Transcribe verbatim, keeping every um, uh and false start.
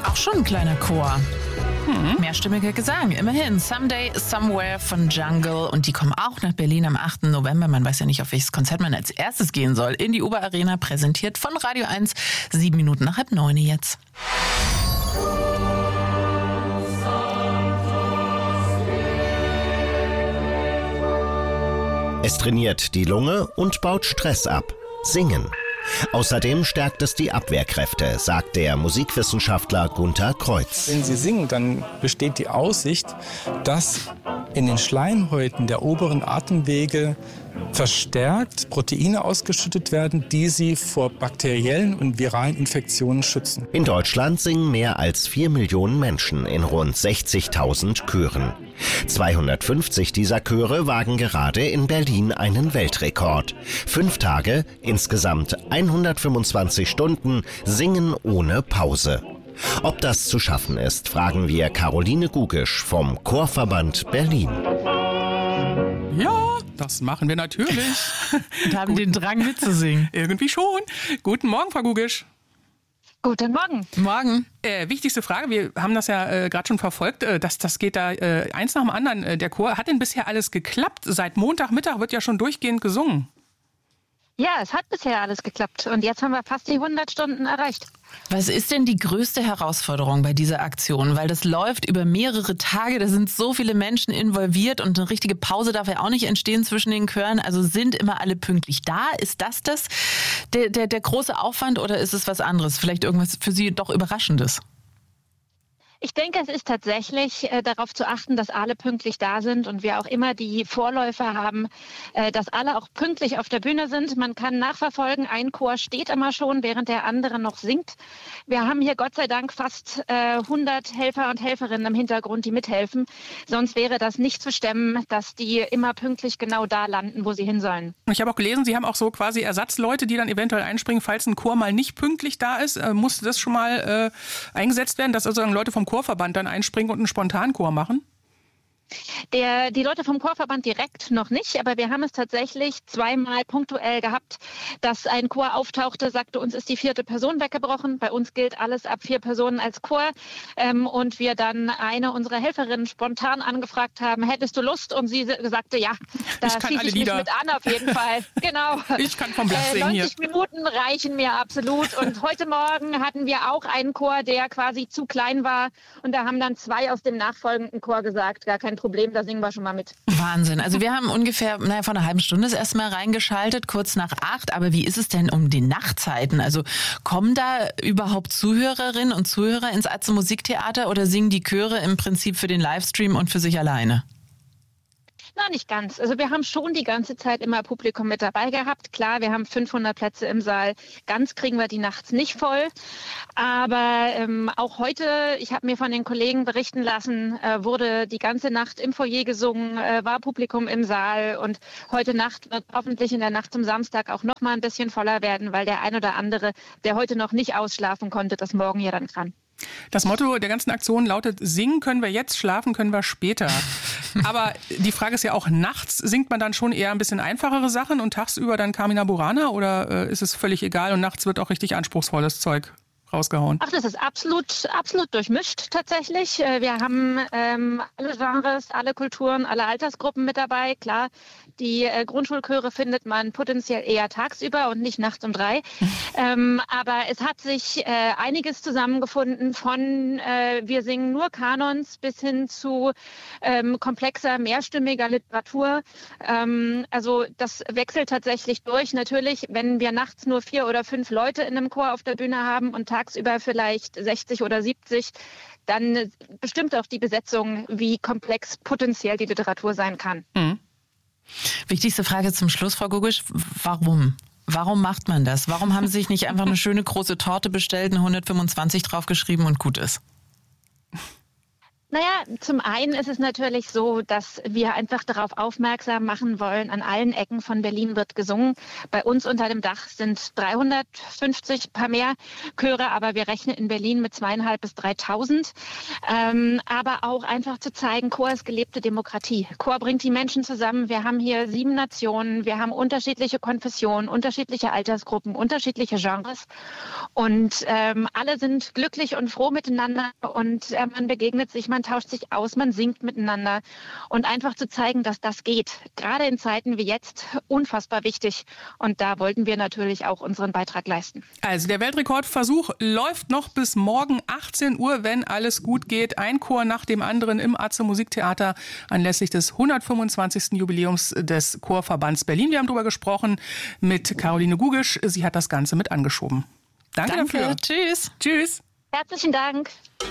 auch schon ein kleiner Chor. Hm. Mehrstimmiger Gesang, immerhin. Someday, Somewhere von Jungle. Und die kommen auch nach Berlin am achten November. Man weiß ja nicht, auf welches Konzert man als erstes gehen soll. In die Uber Arena, präsentiert von Radio eins. Sieben Minuten nach halb neun jetzt. Es trainiert die Lunge und baut Stress ab. Singen. Außerdem stärkt es die Abwehrkräfte, sagt der Musikwissenschaftler Gunther Kreuz. Wenn Sie singen, dann besteht die Aussicht, dass in den Schleimhäuten der oberen Atemwege verstärkt Proteine ausgeschüttet werden, die sie vor bakteriellen und viralen Infektionen schützen. In Deutschland singen mehr als vier Millionen Menschen in rund sechzigtausend Chören. zweihundertfünfzig dieser Chöre wagen gerade in Berlin einen Weltrekord. Fünf Tage, insgesamt hundertfünfundzwanzig Stunden, singen ohne Pause. Ob das zu schaffen ist, fragen wir Caroline Gugisch vom Chorverband Berlin. Ja, das machen wir natürlich. Und haben den Drang mitzusingen. Irgendwie schon. Guten Morgen, Frau Gugisch. Guten Morgen. Morgen. Äh, wichtigste Frage, wir haben das ja äh, gerade schon verfolgt, äh, das, das geht da äh, eins nach dem anderen. Äh, der Chor, hat denn bisher alles geklappt? Seit Montagmittag wird ja schon durchgehend gesungen. Ja, es hat bisher alles geklappt und jetzt haben wir fast die hundert Stunden erreicht. Was ist denn die größte Herausforderung bei dieser Aktion? Weil das läuft über mehrere Tage, da sind so viele Menschen involviert und eine richtige Pause darf ja auch nicht entstehen zwischen den Chören. Also sind immer alle pünktlich da? Ist das das der, der, der große Aufwand oder ist es was anderes? Vielleicht irgendwas für Sie doch Überraschendes? Ich denke, es ist tatsächlich äh, darauf zu achten, dass alle pünktlich da sind und wir auch immer die Vorläufer haben, äh, dass alle auch pünktlich auf der Bühne sind. Man kann nachverfolgen, ein Chor steht immer schon, während der andere noch singt. Wir haben hier Gott sei Dank fast äh, hundert Helfer und Helferinnen im Hintergrund, die mithelfen. Sonst wäre das nicht zu stemmen, dass die immer pünktlich genau da landen, wo sie hin sollen. Ich habe auch gelesen, Sie haben auch so quasi Ersatzleute, die dann eventuell einspringen, falls ein Chor mal nicht pünktlich da ist. Äh, musste das schon mal äh, eingesetzt werden, dass sozusagen Leute vom Chorverband dann einspringen und einen Spontanchor machen? Der, die Leute vom Chorverband direkt noch nicht, aber wir haben es tatsächlich zweimal punktuell gehabt, dass ein Chor auftauchte, sagte, uns ist die vierte Person weggebrochen. Bei uns gilt alles ab vier Personen als Chor. Ähm, und wir dann eine unserer Helferinnen spontan angefragt haben, hättest du Lust? Und sie sagte, ja, da schließe ich mich mit an auf jeden Fall. Genau. Ich kann vom Blatt singen hier. neunzig Minuten reichen mir absolut. Und heute Morgen hatten wir auch einen Chor, der quasi zu klein war. Und da haben dann zwei aus dem nachfolgenden Chor gesagt, gar kein Problem, da singen wir schon mal mit. Wahnsinn. Also wir haben ungefähr, naja, vor einer halben Stunde das erste Mal reingeschaltet, kurz nach acht. Aber wie ist es denn um die Nachtzeiten? Also kommen da überhaupt Zuhörerinnen und Zuhörer ins Atze Musiktheater oder singen die Chöre im Prinzip für den Livestream und für sich alleine? Na, nicht ganz. Also wir haben schon die ganze Zeit immer Publikum mit dabei gehabt. Klar, wir haben fünfhundert Plätze im Saal. Ganz kriegen wir die nachts nicht voll. Aber ähm, auch heute, ich habe mir von den Kollegen berichten lassen, äh, wurde die ganze Nacht im Foyer gesungen, äh, war Publikum im Saal. Und heute Nacht wird hoffentlich in der Nacht zum Samstag auch noch mal ein bisschen voller werden, weil der ein oder andere, der heute noch nicht ausschlafen konnte, das morgen ja dann kann. Das Motto der ganzen Aktion lautet, singen können wir jetzt, schlafen können wir später. Aber die Frage ist ja auch, nachts singt man dann schon eher ein bisschen einfachere Sachen und tagsüber dann Carmina Burana oder äh, ist es völlig egal und nachts wird auch richtig anspruchsvolles Zeug rausgehauen? Ach, das ist absolut, absolut durchmischt tatsächlich. Wir haben ähm, alle Genres, alle Kulturen, alle Altersgruppen mit dabei. Klar, die äh, Grundschulchöre findet man potenziell eher tagsüber und nicht nachts um drei. ähm, aber es hat sich äh, einiges zusammengefunden von äh, wir singen nur Kanons bis hin zu ähm, komplexer, mehrstimmiger Literatur. Ähm, also das wechselt tatsächlich durch. Natürlich, wenn wir nachts nur vier oder fünf Leute in einem Chor auf der Bühne haben und tagsüber vielleicht sechzig oder siebzig, dann bestimmt auch die Besetzung, wie komplex potenziell die Literatur sein kann. Mhm. Wichtigste Frage zum Schluss, Frau Gugisch, warum? Warum macht man das? Warum haben Sie sich nicht einfach eine schöne große Torte bestellt, eine hundertfünfundzwanzig draufgeschrieben und gut ist? Naja, zum einen ist es natürlich so, dass wir einfach darauf aufmerksam machen wollen, an allen Ecken von Berlin wird gesungen. Bei uns unter dem Dach sind dreihundertfünfzig, paar mehr Chöre, aber wir rechnen in Berlin mit zweieinhalb bis dreitausend. Ähm, aber auch einfach zu zeigen, Chor ist gelebte Demokratie. Chor bringt die Menschen zusammen. Wir haben hier sieben Nationen, wir haben unterschiedliche Konfessionen, unterschiedliche Altersgruppen, unterschiedliche Genres und ähm, alle sind glücklich und froh miteinander und äh, man begegnet sich, man tauscht sich aus, man singt miteinander und einfach zu zeigen, dass das geht. Gerade in Zeiten wie jetzt unfassbar wichtig und da wollten wir natürlich auch unseren Beitrag leisten. Also der Weltrekordversuch läuft noch bis morgen achtzehn Uhr, wenn alles gut geht. Ein Chor nach dem anderen im Atze Musiktheater anlässlich des hundertfünfundzwanzigsten Jubiläums des Chorverbands Berlin. Wir haben darüber gesprochen mit Caroline Gugisch. Sie hat das Ganze mit angeschoben. Danke, Danke dafür. Tschüss. Tschüss. Herzlichen Dank.